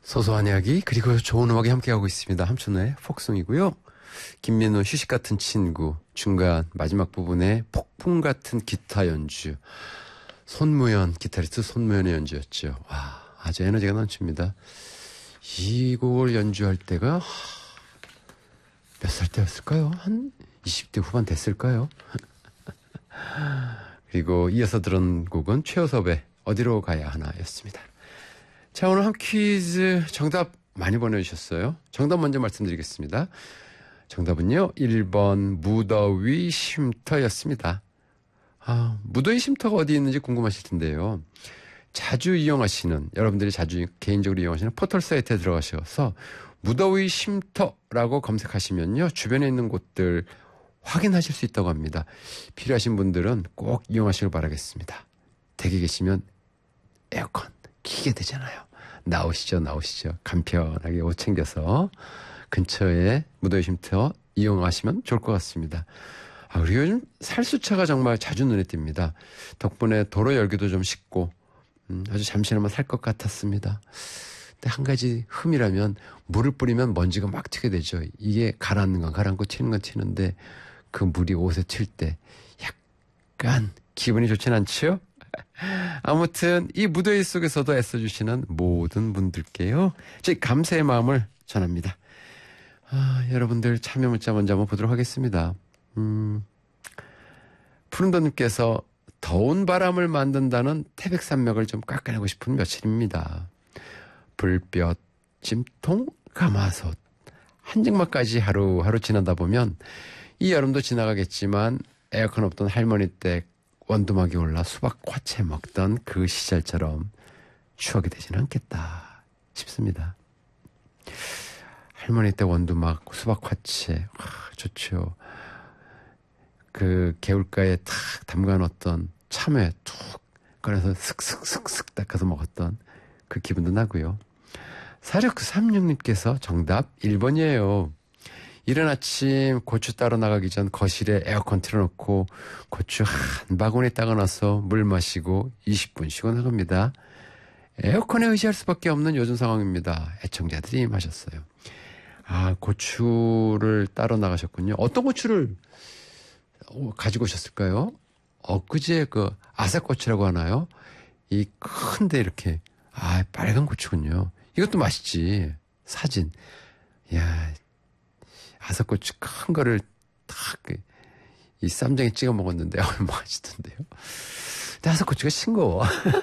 소소한 이야기 그리고 좋은 음악이 함께하고 있습니다. 함춘호의 폭송이고요. 김민호 휴식 같은 친구 중간 마지막 부분에 폭풍 같은 기타 연주 손무연 기타리스트 손무연의 연주였죠. 와 아주 에너지가 넘칩니다. 이 곡을 연주할 때가 몇 살 때였을까요? 한 20대 후반 됐을까요? 그리고 이어서 들은 곡은 최호섭의 어디로 가야 하나였습니다. 자, 오늘 한 퀴즈 정답 많이 보내주셨어요. 정답 먼저 말씀드리겠습니다. 정답은요, 1번 무더위 쉼터였습니다. 무더위 쉼터가 어디 있는지 궁금하실 텐데요. 자주 이용하시는, 여러분들이 자주 개인적으로 이용하시는 포털 사이트에 들어가셔서 무더위 쉼터라고 검색하시면요, 주변에 있는 곳들 확인하실 수 있다고 합니다. 필요하신 분들은 꼭 이용하시길 바라겠습니다. 댁에 계시면 에어컨 키게 되잖아요. 나오시죠. 간편하게 옷 챙겨서 근처에 무더위 쉼터 이용하시면 좋을 것 같습니다. 그리고 요즘 살수차가 정말 자주 눈에 띕니다. 덕분에 도로 열기도 좀 식고 아주 잠시나마 살 것 같았습니다. 근데 한 가지 흠이라면 물을 뿌리면 먼지가 막 튀게 되죠. 이게 가라앉는 건 가라앉고 튀는 건 튀는데 그 물이 옷에 튈 때 약간 기분이 좋진 않죠? 아무튼 이 무더위 속에서도 애써주시는 모든 분들께요, 제 감사의 마음을 전합니다. 여러분들 참여 문자 먼저 한번 보도록 하겠습니다. 푸른도님께서 더운 바람을 만든다는 태백산맥을 좀 깎아내고 싶은 며칠입니다. 불볕, 찜통, 가마솥, 한증막까지 하루하루 지나다 보면 이 여름도 지나가겠지만 에어컨 없던 할머니 댁 원두막이 올라 수박 화채 먹던 그 시절처럼 추억이 되지는 않겠다 싶습니다. 할머니 댁 원두막, 수박 화채, 좋죠. 그 개울가에 탁 담가놓던 참외 툭 꺼내서 슥슥슥슥 닦아서 먹었던 그 기분도 나고요. 4636님께서 정답 1번이에요. 이른 아침 고추 따러 나가기 전 거실에 에어컨 틀어놓고 고추 한 바구니 따가놔서 물 마시고 20분 쉬고 나갑니다. 에어컨에 의지할 수밖에 없는 요즘 상황입니다. 애청자들이 마셨어요. 고추를 따러 나가셨군요. 어떤 고추를 가지고 오셨을까요? 엊그제 그 아삭고추라고 하나요? 이 큰데 이렇게 빨간 고추군요. 이것도 맛있지. 사진. 이야, 아삭고추 큰 거를 딱 이 쌈장에 찍어 먹었는데 얼마나 맛있던데요. 근데 아삭고추가 싱거워.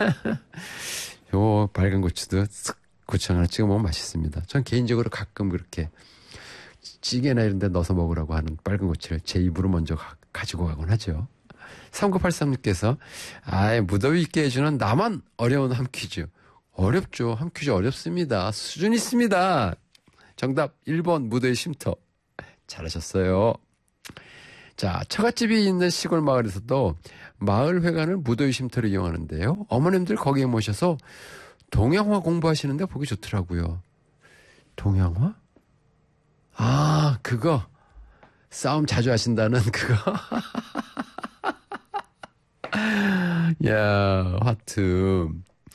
요 빨간 고추도 쓱 고추 하나 찍어 먹으면 맛있습니다. 전 개인적으로 가끔 그렇게 찌개나 이런 데 넣어서 먹으라고 하는 빨간 고추를 제 입으로 먼저 가지고 가곤 하죠. 3983님께서 무더위 있게 해주는 나만 어려운 한 퀴즈. 어렵죠. 한 퀴즈 어렵습니다. 수준 있습니다. 정답 1번 무더위 쉼터. 잘하셨어요. 자, 처갓집이 있는 시골 마을에서도 마을 회관을 무더위 쉼터로 이용하는데요. 어머님들 거기에 모셔서 동양화 공부하시는데 보기 좋더라고요. 동양화? 그거. 싸움 자주 하신다는 그거. 야, 하트.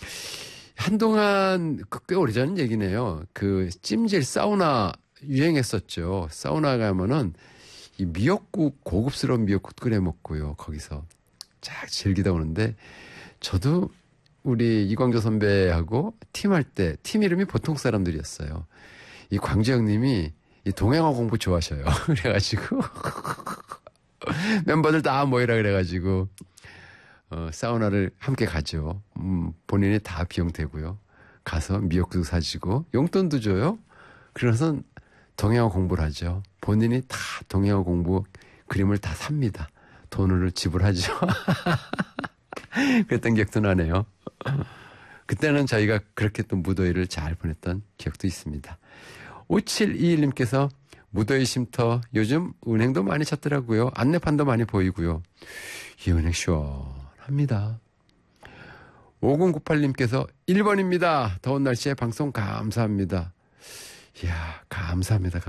한동안 꽤 오래전 얘기네요. 그 찜질 사우나 유행했었죠. 사우나 가면은 이 미역국, 고급스러운 미역국 끓여 먹고요. 거기서 쫙 즐기다 오는데 저도 우리 이광조 선배하고 팀할 때 팀 이름이 보통 사람들이었어요. 이 광재영 님이 이 동양화 공부 좋아하셔요. 그래가지고 멤버들 다 모이라 그래가지고 사우나를 함께 가죠. 본인이 다 비용 대고요. 가서 미역국 사주고 용돈도 줘요. 그래서 동양화 공부를 하죠. 본인이 다 동양화 공부 그림을 다 삽니다. 돈을 지불하죠. 그랬던 기억도 나네요. 그때는 저희가 그렇게 또 무더위를 잘 보냈던 기억도 있습니다. 5721님께서 무더위 쉼터 요즘 은행도 많이 찾더라고요. 안내판도 많이 보이고요. 이 은행 시원합니다. 5098님께서 1번입니다. 더운 날씨에 방송 감사합니다. 이야, 감사합니다.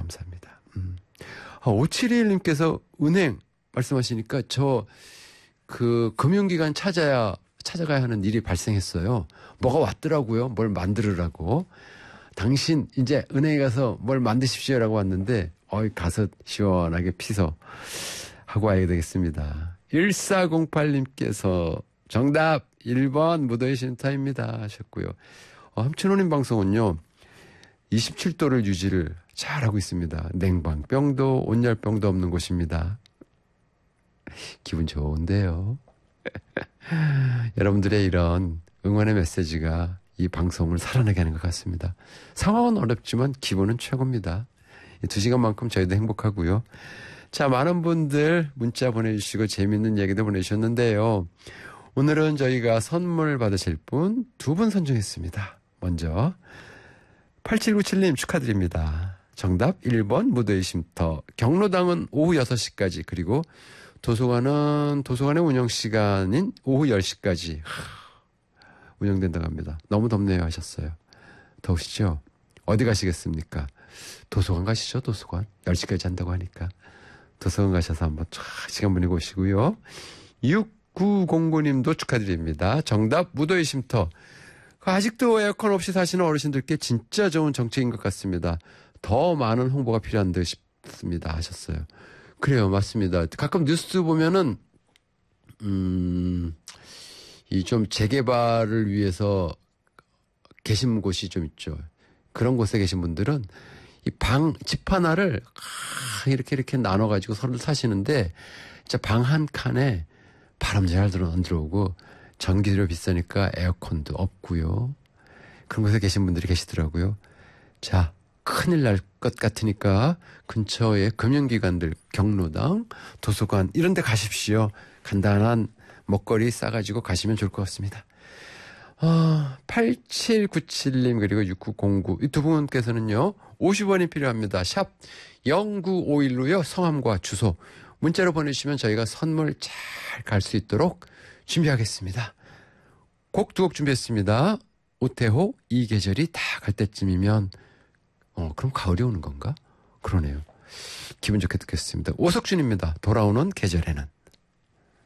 5721님께서 은행 말씀하시니까 그 금융기관 찾아가야 하는 일이 발생했어요. 뭐가 왔더라고요. 뭘 만들으라고. 당신 이제 은행에 가서 뭘 만드십시오라고 왔는데 가서 시원하게 피서 하고 와야 되겠습니다. 1408님께서 정답 1번 무더위 쉼터입니다 하셨고요. 함춘호님 방송은요 27도를 유지를 잘하고 있습니다. 냉방병도 온열병도 없는 곳입니다. 기분 좋은데요. 여러분들의 이런 응원의 메시지가 이 방송을 살아나게 하는 것 같습니다. 상황은 어렵지만 기분은 최고입니다. 이 2시간만큼 저희도 행복하고요. 자, 많은 분들 문자 보내주시고 재미있는 얘기도 보내주셨는데요. 오늘은 저희가 선물 받으실 분 2분 선정했습니다. 먼저 8797님 축하드립니다. 정답 1번 무더위 쉼터. 경로당은 오후 6시까지 그리고 도서관의 운영시간인 오후 10시까지 운영된다고 합니다. 너무 덥네요 하셨어요. 더우시죠? 어디 가시겠습니까? 도서관 가시죠. 도서관 10시까지 한다고 하니까 도서관 가셔서 한번 쫙 시간 보내고 오시고요. 6909님도 축하드립니다. 정답 무더위 쉼터. 아직도 에어컨 없이 사시는 어르신들께 진짜 좋은 정책인 것 같습니다. 더 많은 홍보가 필요한 듯 싶습니다 하셨어요. 그래요. 맞습니다. 가끔 뉴스 보면은 이 좀 재개발을 위해서 계신 곳이 좀 있죠. 그런 곳에 계신 분들은 이 집 하나를 이렇게 나눠가지고 서로 사시는데 진짜 방 한 칸에 바람 잘 안 들어오고 전기료 비싸니까 에어컨도 없고요. 그런 곳에 계신 분들이 계시더라고요. 자, 큰일 날 것 같으니까 근처에 금융기관들, 경로당, 도서관 이런 데 가십시오. 간단한 먹거리 싸가지고 가시면 좋을 것 같습니다. 8797님 그리고 6909 이 두 분께서는요. 50원이 필요합니다. 샵 0951로요. 성함과 주소 문자로 보내주시면 저희가 선물 잘 갈 수 있도록 준비하겠습니다. 곡 2곡 준비했습니다. 오태호 이 계절이 다 갈 때쯤이면 그럼 가을이 오는 건가? 그러네요. 기분 좋게 듣겠습니다. 오석준입니다. 돌아오는 계절에는.